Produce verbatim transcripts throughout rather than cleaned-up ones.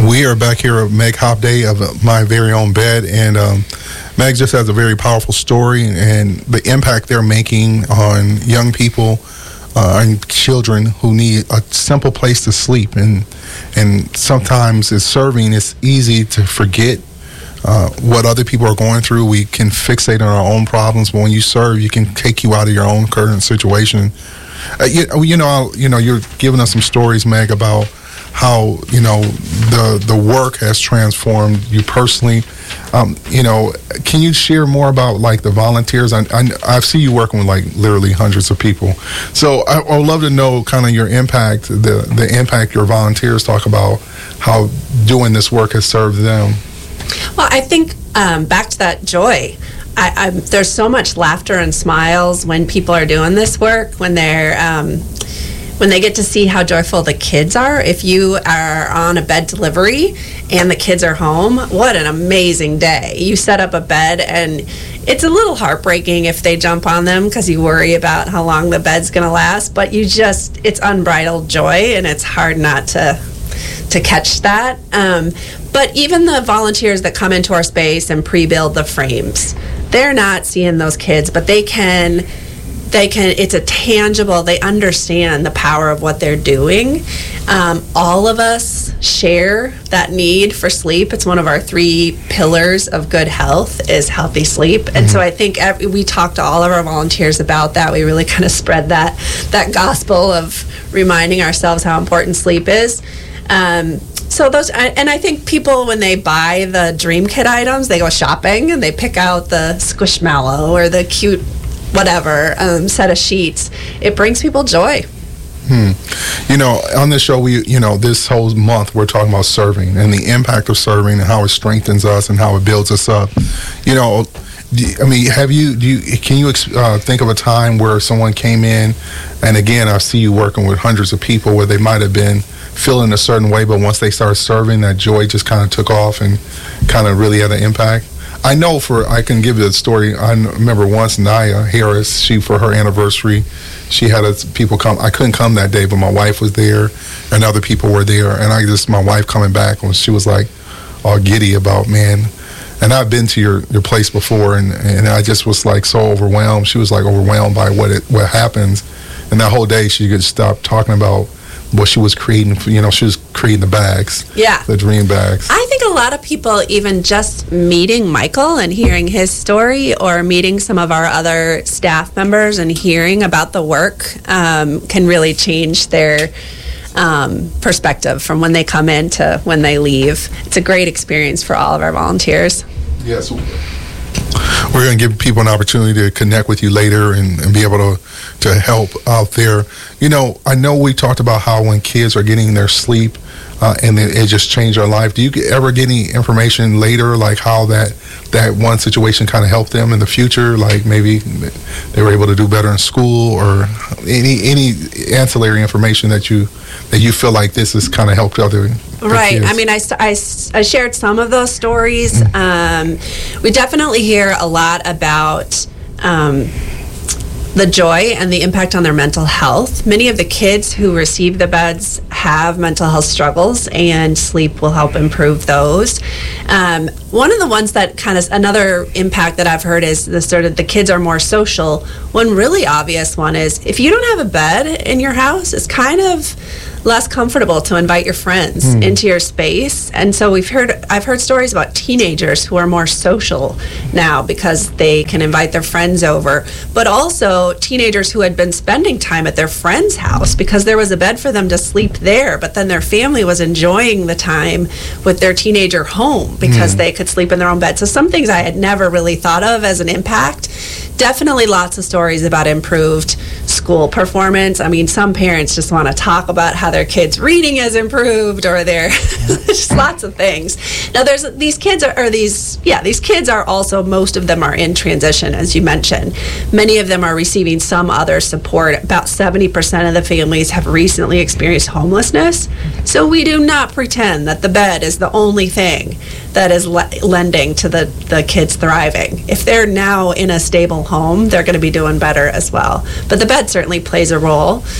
We are back here at Meg Hop Day of My Very Own Bed, and um, Meg just has a very powerful story and the impact they're making on young people uh, and children who need a simple place to sleep. And and sometimes as serving, it's easy to forget uh, what other people are going through. We can fixate on our own problems, but when you serve, you can take you out of your own current situation. Uh, you, you know, you know, you're giving us some stories, Meg, about how, you know, the the work has transformed you personally. Um, you know, can you share more about, like, the volunteers? I, I, I see you working with, like, literally hundreds of people. So I, I would love to know kind of your impact, the, the impact your volunteers talk about, how doing this work has served them. Well, I think um, back to that joy. I, I, there's so much laughter and smiles when people are doing this work, when they're um, when they get to see how joyful the kids are. If you are on a bed delivery and the kids are home, what an amazing day. You set up a bed, and it's a little heartbreaking if they jump on them because you worry about how long the bed's going to last, but you just, it's unbridled joy, and it's hard not to to catch that. Um, but even the volunteers that come into our space and pre-build the frames, they're not seeing those kids, but they can, they can, it's a tangible, they understand the power of what they're doing. Um, all of us share that need for sleep. It's one of our three pillars of good health is healthy sleep. And mm-hmm. so I think every, we talk to all of our volunteers about that. We really kind of spread that, that gospel of reminding ourselves how important sleep is. Um, so those, and I think people, when they buy the Dream Kit items, they go shopping and they pick out the Squishmallow or the cute whatever um, set of sheets. It brings people joy. Hmm. You know, on this show, we, you know, this whole month we're talking about serving and the impact of serving and how it strengthens us and how it builds us up. You know, I mean, have you, do you, can you uh, think of a time where someone came in, and again, I see you working with hundreds of people where they might have been feeling a certain way, but once they started serving, that joy just kind of took off and kind of really had an impact? I know for, I can give you a story. I remember once Naya Harris, she, for her anniversary, she had a, people come, I couldn't come that day, but my wife was there and other people were there, and I just, my wife coming back, and she was like all giddy about, man, and I've been to your, your place before, and, and I just was like so overwhelmed. She was like overwhelmed by what it what happens, and that whole day she could stop talking about what she was creating. You know, she was creating the bags, yeah, the dream bags. I think a lot of people, even just meeting Michael and hearing his story, or meeting some of our other staff members and hearing about the work, um, can really change their Um, perspective from when they come in to when they leave. It's a great experience for all of our volunteers. Yes. We're going to give people an opportunity to connect with you later and, and be able to, to help out there. You know, I know we talked about how when kids are getting their sleep uh, and it, it just changed their life. Do you get, ever get any information later, like how that, that one situation kind of helped them in the future? Like maybe they were able to do better in school, or any any ancillary information that you that you feel like this has kind of helped other Right. kids? I mean, I, I, I shared some of those stories. Mm-hmm. Um, we definitely hear a lot about um, the joy and the impact on their mental health. Many of the kids who receive the beds have mental health struggles, and sleep will help improve those. Um, one of the ones that kind of, another impact that I've heard is the sort of the kids are more social. One really obvious one is if you don't have a bed in your house, it's kind of less comfortable to invite your friends mm. into your space. And so we've heard, I've heard stories about teenagers who are more social now because they can invite their friends over, but also teenagers who had been spending time at their friend's house because there was a bed for them to sleep there, but then their family was enjoying the time with their teenager home because mm. they could sleep in their own bed. So some things I had never really thought of as an impact. Definitely lots of stories about improved school performance. I mean, some parents just want to talk about how their kids' reading has improved, or their just lots of things. Now, there's these kids are, or these, yeah, these kids are also, most of them are in transition, as you mentioned. Many of them are receiving some other support. About seventy percent of the families have recently experienced homelessness. So we do not pretend that the bed is the only thing that is le- lending to the, the kids thriving. If they're now in a stable home, they're going to be doing better as well. But the bed certainly plays a role.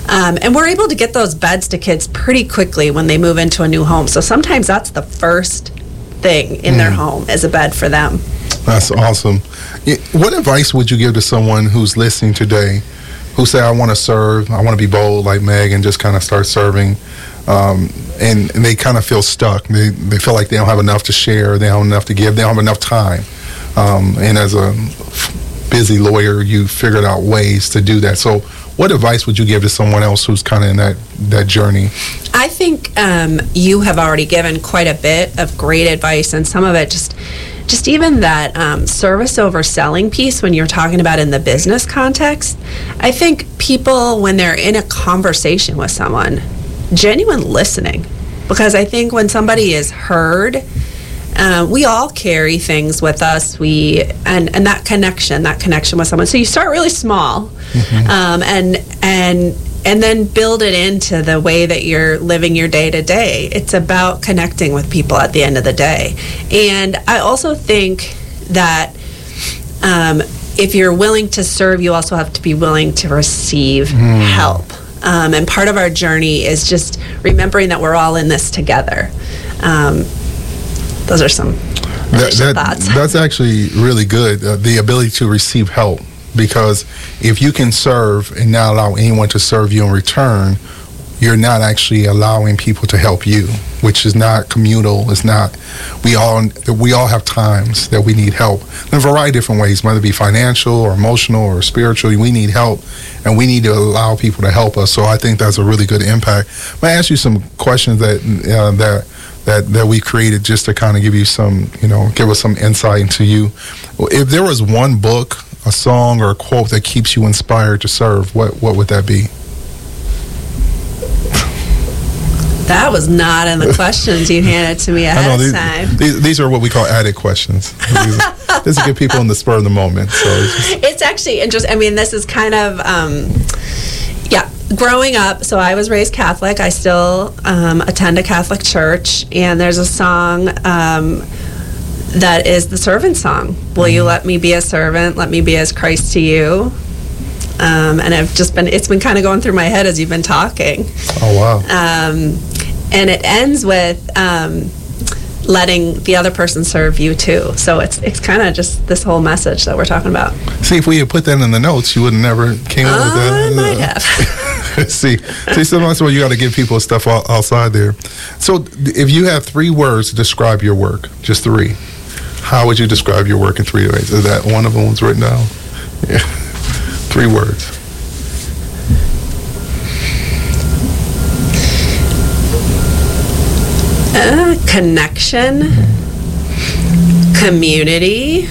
Um, and we're able to get those beds to kids pretty quickly when they move into a new home. So sometimes that's the first thing in mm. their home is a bed for them. That's awesome. What advice would you give to someone who's listening today who say, I want to serve, I want to be bold like Meg and just kind of start serving, um, and, and they kind of feel stuck. They, they feel like they don't have enough to share, they don't have enough to give, they don't have enough time. Um, and as a busy lawyer, you figured out ways to do that. So what advice would you give to someone else who's kind of in that, that journey? I think um, you have already given quite a bit of great advice, and some of it just just even that um, service over selling piece when you're talking about in the business context. I think people, when they're in a conversation with someone, genuine listening, because I think when somebody is heard, Uh, we all carry things with us. We and, and that connection, that connection with someone. So you start really small, mm-hmm. um, and and and then build it into the way that you're living your day to day. It's about connecting with people at the end of the day. And I also think that um, if you're willing to serve, you also have to be willing to receive mm. help. Um, and part of our journey is just remembering that we're all in this together. Um, Those are some initial that, that, thoughts. That's actually really good, uh, the ability to receive help. Because if you can serve and not allow anyone to serve you in return, you're not actually allowing people to help you, which is not communal. It's not. We all we all have times that we need help in a variety of different ways, whether it be financial or emotional or spiritual. We need help, and we need to allow people to help us. So I think that's a really good impact. I'm gonna ask you some questions that uh, that. that that we created just to kind of give you some, you know, give us some insight into you. If there was one book, a song, or a quote that keeps you inspired to serve, what what would that be? That was not in the questions you handed to me ahead I know, these, of time. These, these are what we call added questions. These are, this is to get people in the spur of the moment. So it's, just, it's actually interesting. I mean, this is kind of, um, yeah, growing up. So I was raised Catholic. I still um, attend a Catholic church, and there's a song um, that is the servant song. Will you let me be a servant? Let me be as Christ to you. Um, and I've just been, it's been kind of going through my head as you've been talking. Oh, wow. Um, and it ends with um, letting the other person serve you too. So it's it's kind of just this whole message that we're talking about. See, if we had put that in the notes, you would have never came up with that. I might have. see, see, sometimes well, you got to give people stuff outside there. So if you have three words to describe your work, just three, how would you describe your work in three ways? Is that one of them was written down? Yeah. Three words. Uh, connection, community,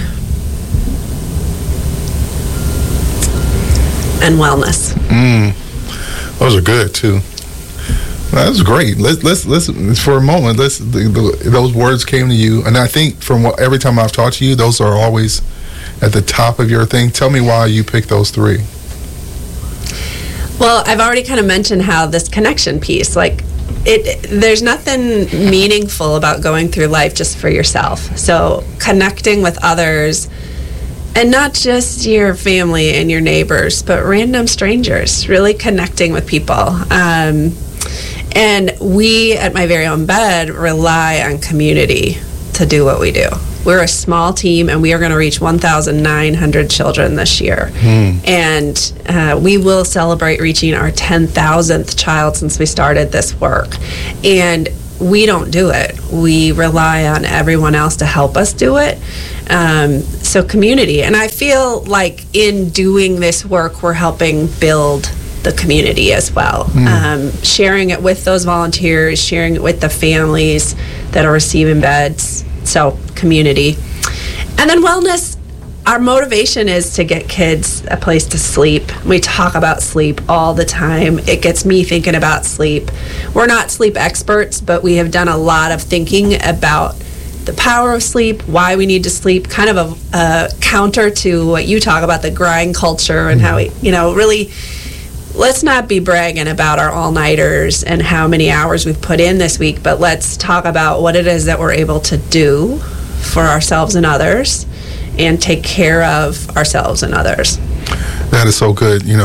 and wellness. Mm, those are good too. That was great. Let's let's let's for a moment. Let's the, the, those words came to you, and I think from what every time I've talked to you, those are always at the top of your thing. Tell me why you picked those three. Well, I've already kind of mentioned how this connection piece, like it, there's nothing meaningful about going through life just for yourself. So connecting with others, and not just your family and your neighbors, but random strangers, really connecting with people. Um, and we at My Very Own Bed rely on community to do what we do. We're a small team, and we are going to reach one thousand nine hundred children this year. Mm. And uh, we will celebrate reaching our ten thousandth child since we started this work. And we don't do it. We rely on everyone else to help us do it. Um, so community. And I feel like in doing this work, we're helping build the community as well. Mm. Um, sharing it with those volunteers, sharing it with the families that are receiving beds. So community. And then wellness, our motivation is to get kids a place to sleep. We talk about sleep all the time. It gets me thinking about sleep. We're not sleep experts, but we have done a lot of thinking about the power of sleep, why we need to sleep, kind of a, a counter to what you talk about, the grind culture and how we, you know, really, let's not be bragging about our all-nighters and how many hours we've put in this week, but let's talk about what it is that we're able to do for ourselves and others and take care of ourselves and others. That is so good. You know,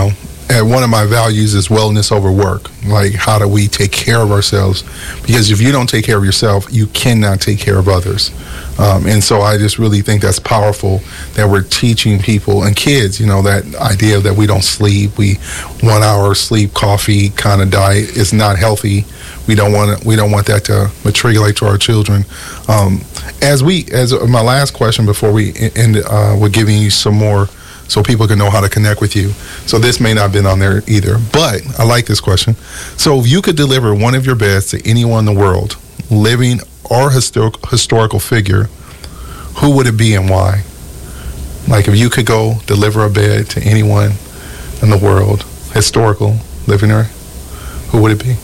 and one of my values is wellness over work. Like, how do we take care of ourselves? Because if you don't take care of yourself, you cannot take care of others. Um, and so I just really think that's powerful that we're teaching people and kids, you know, that idea that we don't sleep. We one hour sleep, coffee kind of diet is not healthy. We don't want to, we don't want that to matriculate to our children. Um, as we, as my last question before we end, uh, we're giving you some more so people can know how to connect with you. So this may not have been on there either, but I like this question. So if you could deliver one of your beds to anyone in the world, living or historic, historical figure, who would it be and why? Like, if you could go deliver a bed to anyone in the world, historical, living or, who would it be?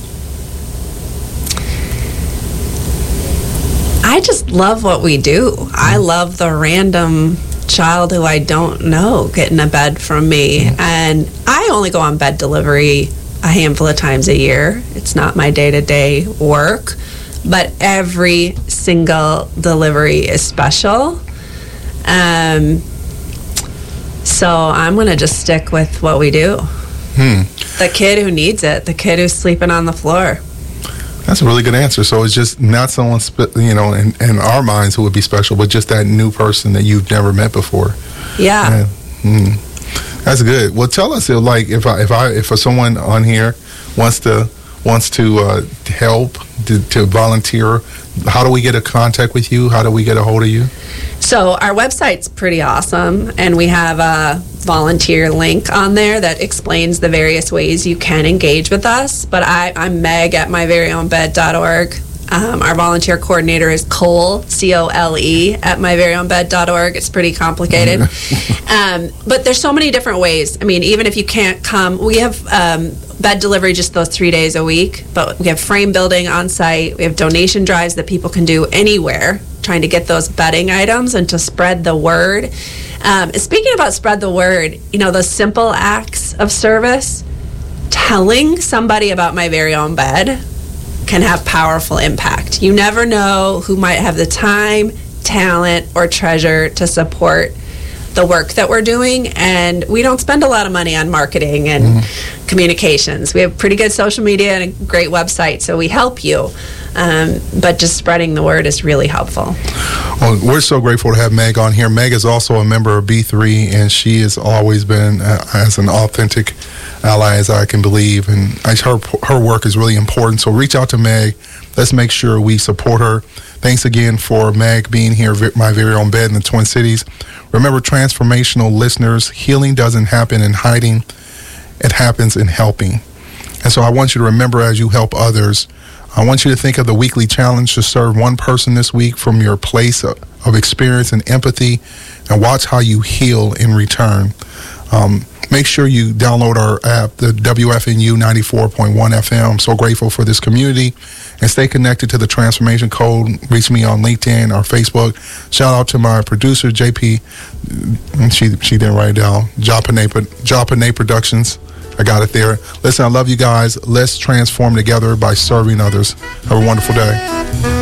I just love what we do. I love the random child who I don't know getting a bed from me. Mm-hmm. And I only go on bed delivery a handful of times a year. It's not my day-to-day work, but every single delivery is special. Um, so I'm going to just stick with what we do. Hmm. The kid who needs it, the kid who's sleeping on the floor. That's a really good answer. So it's just not someone, spe- you know, in, in our minds who would be special, but just that new person that you've never met before. Yeah. Mm. That's good. Well, tell us, like, if I, if I, if someone on here wants to wants to uh, help to, to volunteer, how do we get a contact with you? How do we get a hold of you? So our website's pretty awesome, and we have a volunteer link on there that explains the various ways you can engage with us. But I, I'm Meg at my very own bed dot org. Um, our volunteer coordinator is Cole, C O L E, at my very own bed dot org. It's pretty complicated. um, but there's so many different ways. I mean, even if you can't come, we have um, bed delivery just those three days a week. But we have frame building on site. We have donation drives that people can do anywhere, trying to get those bedding items and to spread the word. Um, speaking about spread the word, you know, those simple acts of service, telling somebody about my very own bed can have powerful impact. You never know who might have the time, talent, or treasure to support the work that we're doing, and we don't spend a lot of money on marketing and mm-hmm. communications. We have pretty good social media and a great website, so we help you. Um, but just spreading the word is really helpful. Well, we're so grateful to have Meg on here. Meg is also a member of B three, and she has always been uh, as an authentic ally as I can believe, and I, her her work is really important. So reach out to Meg. Let's make sure we support her. Thanks again for Meg being here, my very own bed in the Twin Cities. Remember, transformational listeners, healing doesn't happen in hiding. It happens in helping. And so I want you to remember, as you help others, I want you to think of the weekly challenge to serve one person this week from your place of, of experience and empathy, and watch how you heal in return. Um, make sure you download our app, the W F N U ninety-four point one F M. I'm so grateful for this community, and stay connected to the Transformation Code. Reach me on LinkedIn or Facebook. Shout out to my producer, J P. She she didn't write it down. Japane, Japane Productions. I got it there. Listen, I love you guys. Let's transform together by serving others. Have a wonderful day.